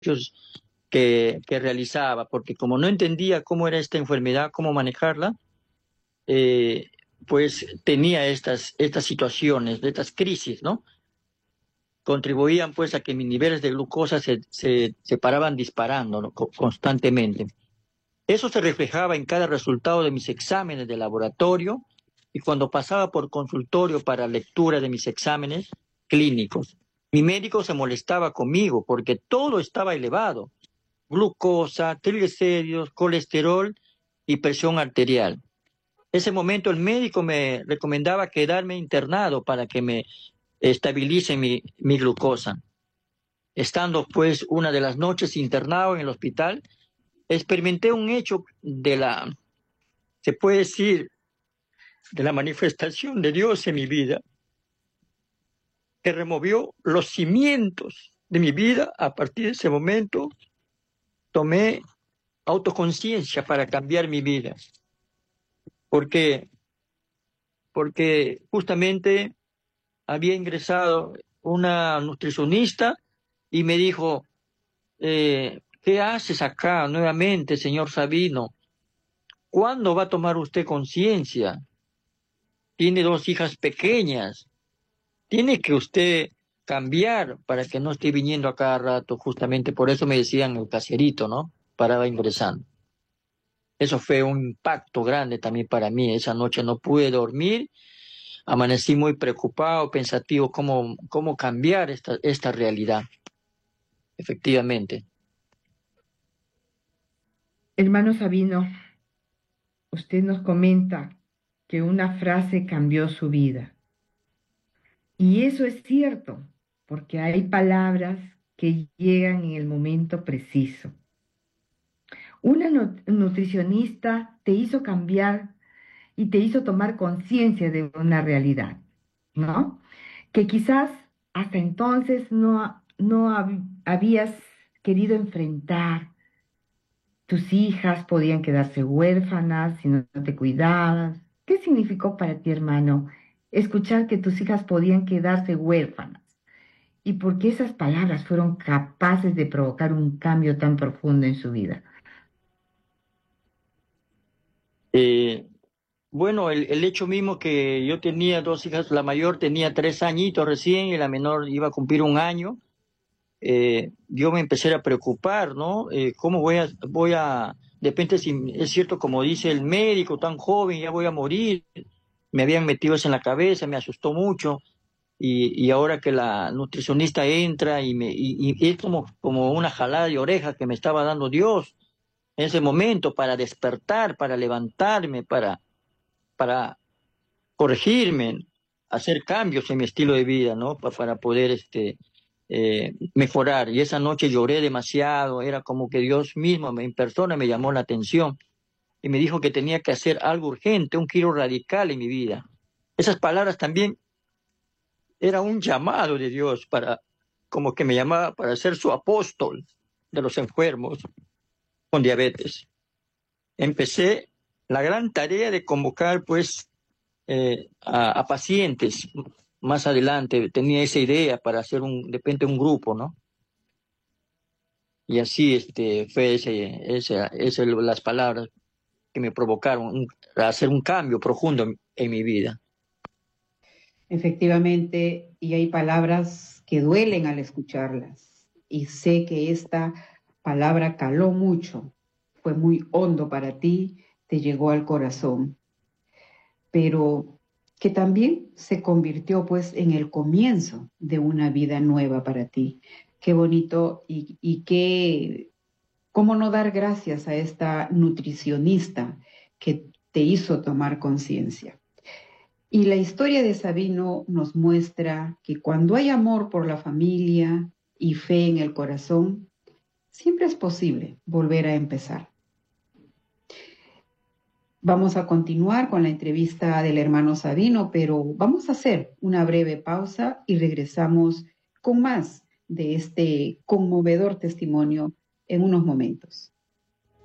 que realizaba, porque como no entendía cómo era esta enfermedad, cómo manejarla, eh, pues tenía estas situaciones, estas crisis, ¿no? Contribuían pues a que mis niveles de glucosa se paraban disparando, ¿no? Constantemente. Eso se reflejaba en cada resultado de mis exámenes de laboratorio y cuando pasaba por consultorio para lectura de mis exámenes clínicos. Mi médico se molestaba conmigo porque todo estaba elevado: glucosa, triglicéridos, colesterol y presión arterial. Ese momento el médico me recomendaba quedarme internado para que me estabilice mi glucosa. Estando pues una de las noches internado en el hospital, experimenté un hecho se puede decir, de la manifestación de Dios en mi vida, que removió los cimientos de mi vida. A partir de ese momento tomé autoconciencia para cambiar mi vida. ¿Por qué? Porque justamente había ingresado una nutricionista y me dijo, ¿qué haces acá nuevamente, señor Sabino? ¿Cuándo va a tomar usted conciencia? Tiene dos hijas pequeñas. Tiene que usted cambiar para que no esté viniendo a cada rato. Justamente por eso me decían el caserito, ¿no? Paraba ingresando. Eso fue un impacto grande también para mí. Esa noche no pude dormir. Amanecí muy preocupado, pensativo, cómo cambiar esta realidad. Efectivamente. Hermano Sabino, usted nos comenta que una frase cambió su vida. Y eso es cierto, porque hay palabras que llegan en el momento preciso. Una nutricionista te hizo cambiar y te hizo tomar conciencia de una realidad, ¿no? Que quizás hasta entonces no habías querido enfrentar. Tus hijas podían quedarse huérfanas si no te cuidabas. ¿Qué significó para ti, hermano, escuchar que tus hijas podían quedarse huérfanas? ¿Y por qué esas palabras fueron capaces de provocar un cambio tan profundo en su vida? Eh, bueno, el hecho mismo que yo tenía dos hijas, la mayor tenía 3 añitos recién y la menor iba a cumplir un año. Yo me empecé a preocupar, ¿no? ¿Cómo de repente, si es cierto, como dice el médico, tan joven, ya voy a morir? Me habían metido eso en la cabeza, me asustó mucho. Y ahora que la nutricionista entra y es como una jalada de oreja que me estaba dando Dios en ese momento para despertar, para levantarme, para corregirme, hacer cambios en mi estilo de vida, ¿no? Para poder mejorar. Y esa noche lloré demasiado, era como que Dios mismo en persona me llamó la atención y me dijo que tenía que hacer algo urgente, un giro radical en mi vida. Esas palabras también era un llamado de Dios como que me llamaba para ser su apóstol de los enfermos con diabetes. Empecé la gran tarea de convocar, pues, a pacientes. Más adelante tenía esa idea para hacer de repente un grupo, ¿no? Y así fue las palabras que me provocaron a hacer un cambio profundo en mi vida. Efectivamente, y hay palabras que duelen al escucharlas. Y sé que esta palabra caló mucho, fue muy hondo para ti, te llegó al corazón, pero que también se convirtió pues en el comienzo de una vida nueva para ti. Qué bonito y qué, cómo no dar gracias a esta nutricionista que te hizo tomar conciencia. Y la historia de Sabino nos muestra que cuando hay amor por la familia y fe en el corazón, siempre es posible volver a empezar. Vamos a continuar con la entrevista del hermano Sabino, pero vamos a hacer una breve pausa y regresamos con más de este conmovedor testimonio en unos momentos.